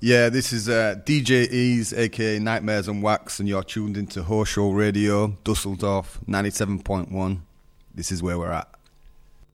Yeah, this is DJ Ease, aka Nightmares on Wax, and you're tuned into Horse Show Radio, Dusseldorf 97.1. This is where we're at.